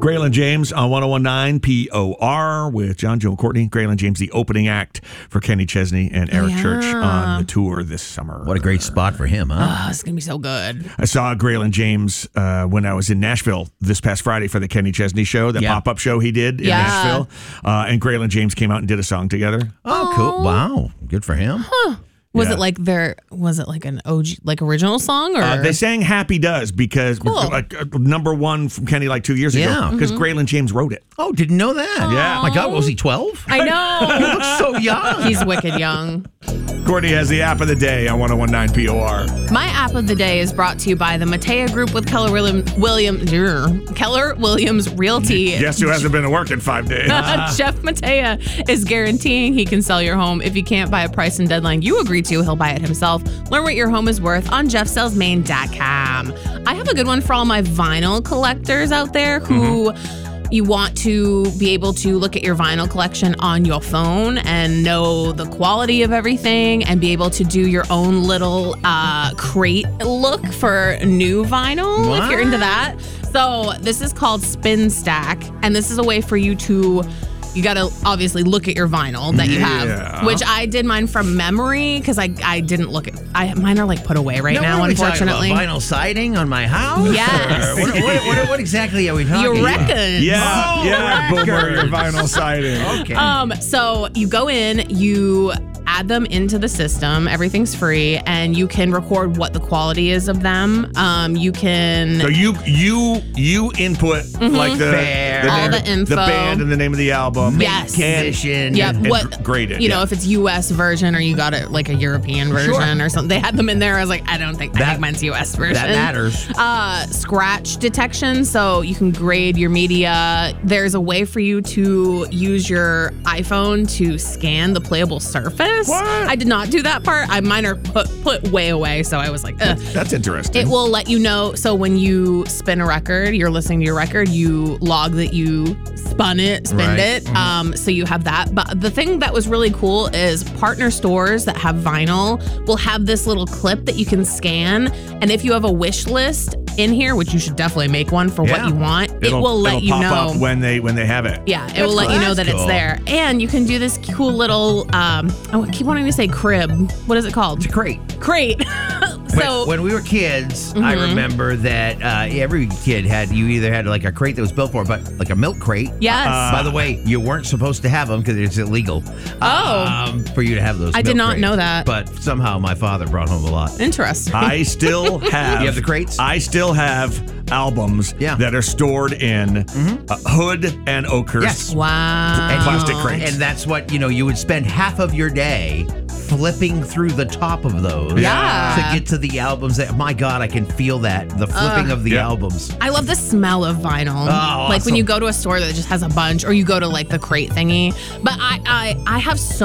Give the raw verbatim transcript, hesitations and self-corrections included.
Graylin James on one oh one nine P O R with John, Joe, and Courtney. Graylin James, the opening act for Kenny Chesney and Eric Yeah. Church on the tour this summer. What a great spot for him, huh? Oh, it's going to be so good. I saw Graylin James uh, when I was in Nashville this past Friday for the Kenny Chesney show, the Yeah. pop-up show he did in Yeah. Nashville. Uh, and Graylin James came out and did a song together. Oh, cool. Wow. Good for him. Was Yeah. it like their, was it like an O G, like original song? Or Uh, they sang Happy Does because Cool. like uh, number one from Kenny like two years Yeah. ago because Graylin James wrote it. Oh, didn't know that. Yeah. My God, was he twelve? I He know. looks so young. He's wicked young. Courtney has the app of the day on one oh one nine P O R. My app of the day is brought to you by the Matea Group with Keller William, William, Keller Williams Realty. Guess who hasn't been to work in five days? Jeff Matea is guaranteeing he can sell your home. If you can't buy a price and deadline you agree to, he'll buy it himself. Learn what your home is worth on jeff sells maine dot com. I have a good one for all my vinyl collectors out there who you want to be able to look at your vinyl collection on your phone and know the quality of everything and be able to do your own little uh, crate look for new vinyl if you're into that. So this is called Spin Stack, and this is a way for you to, you got to obviously look at your vinyl that you Yeah. have, which I did mine from memory because I, I didn't look at, I mine are like put away right Now, now, what are we talking about? unfortunately. Vinyl siding on my house? Yes. Or what, what, what, what exactly are we talking Your about? records. Yeah, Oh, yeah, Boomer, your records. vinyl siding. Okay. Um, so you go in, you add them into the system. Everything's free, and you can record what the quality is of them. Um, you can. So you you you input like the, Fair. the, All name, the info. the band and the name of the album. Yes. Condition. Yep. and What grade it, You know, yeah. if it's U S version or you got it like a European version or something. They had them in there. I was like, I don't think I That- think mine's U S version. That matters. Uh, scratch detection, so you can grade your media. There's a way for you to use your iPhone to scan the playable surface. What? I did not do that part. I mine are put put way away, so I was like, ugh. That's interesting. It will let you know. So when you spin a record, you're listening to your record, you log that you spun it, spinned Right. it. Um, so you have that. But the thing that was really cool is partner stores that have vinyl will have this little clip that you can scan. And if you have a wish list in here, which you should definitely make one for Yeah. what you want, it It'll- will let it'll you pop know. up when they when they have it. Yeah, it will let cool. you know That's that it's cool. there. And you can do this cool little, um, I keep wanting to say crib. What is it called? It's great. Crate. When, so when we were kids, I remember that uh, every kid had, you either had like a crate that was built for it, but like a milk crate. yes. By the way, you weren't supposed to have them because it's illegal. Oh. Um, for you to have those. I did milk not crates. know that. But somehow my father brought home a lot. Interesting. I still have. You have the crates? I still have albums Yeah. that are stored in uh, Hood and Oakhurst. Yes. Wow. And Plastic you- crates. And that's what, you know, you would spend half of your day flipping through the top of those. Yeah. To get to the albums that, my God, I can feel that. The flipping of the Yeah. albums. I love the smell of vinyl. Oh, like when awesome. you go to a store that just has a bunch, or you go to like the crate thingy. But I, I, I have so